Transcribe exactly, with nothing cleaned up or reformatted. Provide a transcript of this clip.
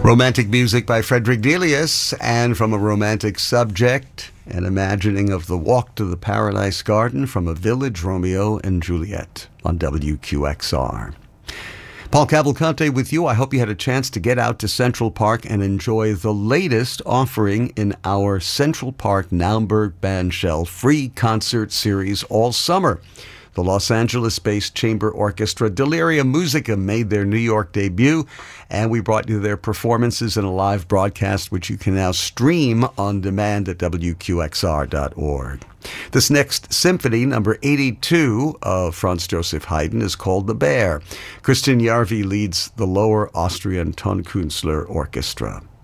Romantic music by Frederick Delius, and from a romantic subject, an imagining of the walk to the Paradise Garden from A Village, Romeo and Juliet on W Q X R. Paul Cavalcante with you. I hope you had a chance to get out to Central Park and enjoy the latest offering in our Central Park Naumburg Bandshell free concert series all summer. The Los Angeles-based chamber orchestra Delirium Musica made their New York debut, and we brought you their performances in a live broadcast, which you can now stream on demand at W Q X R dot org. This next symphony, number eighty-two of Franz Joseph Haydn, is called The Bear. Christian Jarvi leads the Lower Austrian Tonkünstler Orchestra.